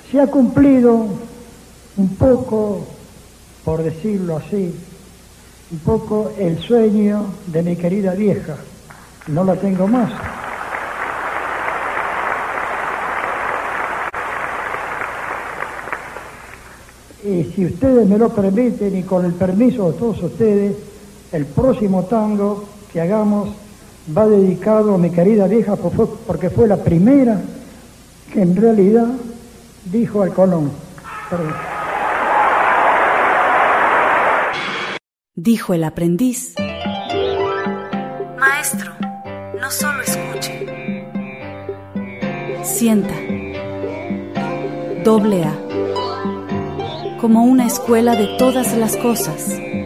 Se ha cumplido un poco, por decirlo así, un poco el sueño de mi querida vieja. No la tengo más. Y si ustedes me lo permiten y con el permiso de todos ustedes, el próximo tango que hagamos va dedicado a mi querida vieja porque fue la primera que en realidad dijo al Colón. Perdón. Dijo el aprendiz: Maestro, no solo escuche, sienta. AA, como una escuela de todas las cosas.